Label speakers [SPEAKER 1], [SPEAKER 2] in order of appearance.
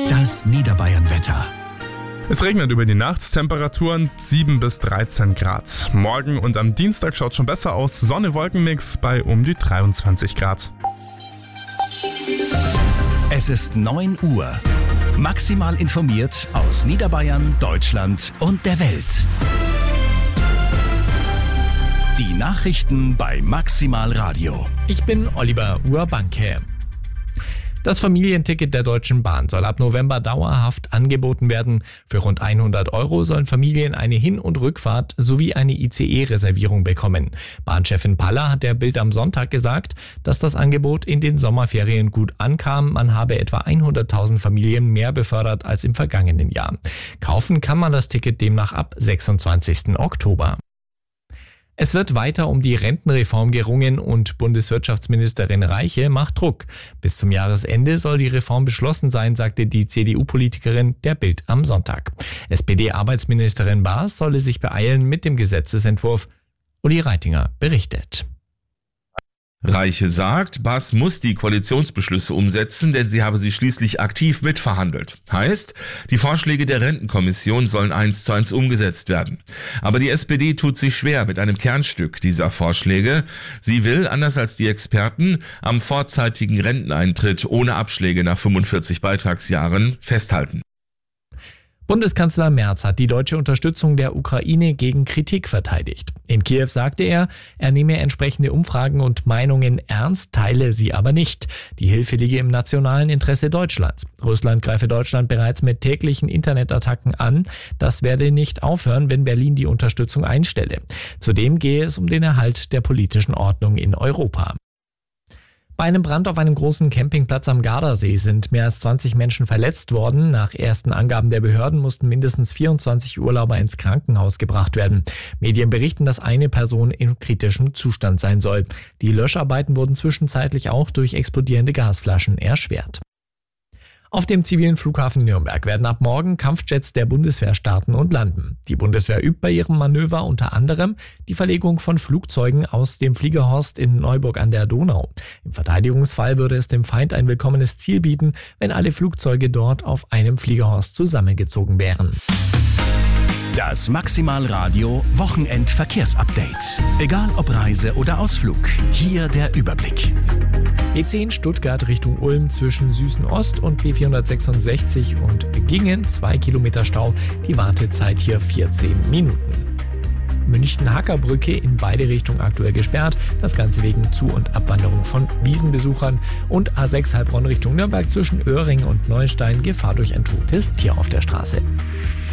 [SPEAKER 1] Das Niederbayern-Wetter.
[SPEAKER 2] Es regnet über die Nacht, Temperaturen 7 bis 13 Grad. Morgen und am Dienstag schaut schon besser aus, Sonne-Wolkenmix bei um die 23 Grad.
[SPEAKER 1] Es ist 9 Uhr. Maximal informiert aus Niederbayern, Deutschland und der Welt. Die Nachrichten bei Maximal Radio.
[SPEAKER 3] Ich bin Oliver Urbanke. Das Familienticket der Deutschen Bahn soll ab November dauerhaft angeboten werden. Für rund 100 € sollen Familien eine Hin- und Rückfahrt sowie eine ICE-Reservierung bekommen. Bahnchefin Paller hat der Bild am Sonntag gesagt, dass das Angebot in den Sommerferien gut ankam. Man habe etwa 100.000 Familien mehr befördert als im vergangenen Jahr. Kaufen kann man das Ticket demnach ab 26. Oktober. Es wird weiter um die Rentenreform gerungen und Bundeswirtschaftsministerin Reiche macht Druck. Bis zum Jahresende soll die Reform beschlossen sein, sagte die CDU-Politikerin der Bild am Sonntag. SPD-Arbeitsministerin Baas solle sich beeilen mit dem Gesetzesentwurf. Uli Reitinger berichtet.
[SPEAKER 4] Reiche sagt, Baas muss die Koalitionsbeschlüsse umsetzen, denn sie habe sie schließlich aktiv mitverhandelt. Heißt, die Vorschläge der Rentenkommission sollen 1:1 umgesetzt werden. Aber die SPD tut sich schwer mit einem Kernstück dieser Vorschläge. Sie will, anders als die Experten, am vorzeitigen Renteneintritt ohne Abschläge nach 45 Beitragsjahren festhalten.
[SPEAKER 3] Bundeskanzler Merz hat die deutsche Unterstützung der Ukraine gegen Kritik verteidigt. In Kiew sagte er nehme entsprechende Umfragen und Meinungen ernst, teile sie aber nicht. Die Hilfe liege im nationalen Interesse Deutschlands. Russland greife Deutschland bereits mit täglichen Internetattacken an. Das werde nicht aufhören, wenn Berlin die Unterstützung einstelle. Zudem gehe es um den Erhalt der politischen Ordnung in Europa. Bei einem Brand auf einem großen Campingplatz am Gardasee sind mehr als 20 Menschen verletzt worden. Nach ersten Angaben der Behörden mussten mindestens 24 Urlauber ins Krankenhaus gebracht werden. Medien berichten, dass eine Person in kritischem Zustand sein soll. Die Löscharbeiten wurden zwischenzeitlich auch durch explodierende Gasflaschen erschwert. Auf dem zivilen Flughafen Nürnberg werden ab morgen Kampfjets der Bundeswehr starten und landen. Die Bundeswehr übt bei ihrem Manöver unter anderem die Verlegung von Flugzeugen aus dem Fliegerhorst in Neuburg an der Donau. Im Verteidigungsfall würde es dem Feind ein willkommenes Ziel bieten, wenn alle Flugzeuge dort auf einem Fliegerhorst zusammengezogen wären.
[SPEAKER 1] Das Maximal Radio Wochenendverkehrsupdate. Egal ob Reise oder Ausflug, hier der Überblick.
[SPEAKER 3] E10 Stuttgart Richtung Ulm zwischen Süßen Ost und B466 und Gingen 2 Kilometer Stau. Die Wartezeit hier 14 Minuten. München-Hackerbrücke in beide Richtungen aktuell gesperrt. Das Ganze wegen Zu- und Abwanderung von Wiesenbesuchern. Und A6 Heilbronn Richtung Nürnberg zwischen Öhring und Neuenstein Gefahr durch ein totes Tier auf der Straße.